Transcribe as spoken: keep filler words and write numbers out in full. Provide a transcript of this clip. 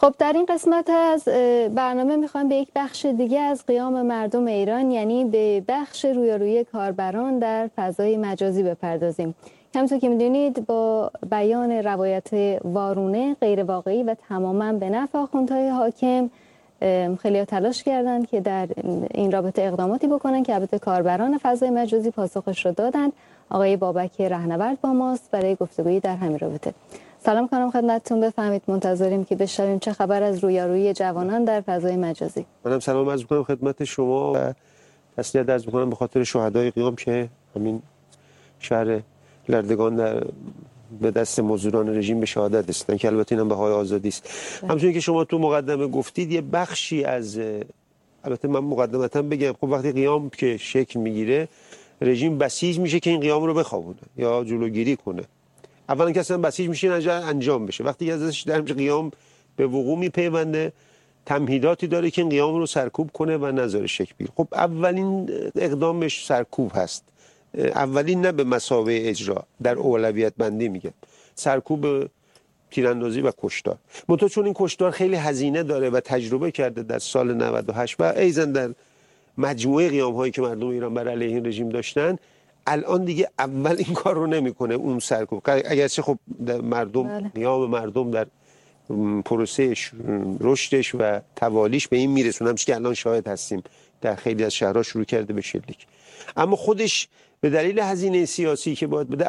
خب در این قسمت از برنامه میخوایم به یک بخش دیگه از قیام مردم ایران، یعنی به بخش رویارویی کاربران در فضای مجازی بپردازیم. همونطور که میدونید با بیان روایت وارونه غیر واقعی و تماما به نفع آخوندهای حاکم، خیلی تلاش کردند که در این رابطه اقداماتی بکنن که البته کاربران فضای مجازی پاسخش رو دادند. آقای بابک رهنورد با ماست برای گفتگویی در همین رابطه. سلام کنم خدمتتون، بفهمید منتظریم که بشنویم چه خبر از رویارویی جوانان در فضای مجازی. منم سلام عرض می‌کنم خدمت شما و تسلیت عرض می‌کنم به خاطر شهدای قیام که همین شهر لردگان در به دست مزدوران رژیم به شهادت رسیدن که البته اینم بهای آزادی است. همچنین که شما تو مقدمه گفتید یه بخشی از، البته من مقدمتا بگم، خب وقتی قیام که شکل میگیره رژیم بسیج میشه که این قیام رو بخوابونه یا جلوگیری کنه. اولا که اصلا بسیج میشه انجام بشه. وقتی که ازش در قیام به وقوع میپیونده تمهیداتی داره که این قیام رو سرکوب کنه و نذاره شکل بگیره. خب اولین اقدامش سرکوب هست. اولین نه به مثابه اجرا، در اولویت بندی میگم، سرکوب تیراندازی و کشتار. منتها چون این کشتار خیلی هزینه داره و تجربه کرده در سال نود و هشت و ایضا در مجموعه قیام هایی که مردم ایران بر علیه این رژیم داشتن، الان دیگه اول این کار رو نمیکنه اون سرکوب. اگرچه خب مردم بله. قیام مردم در پروسه رشدش و توالیش به این میرسونه، همچنین که الان شاهد هستیم در خیلی از شهرها شروع کرده به شلیک. اما خودش به دلیل هزینه سیاسی که باید بده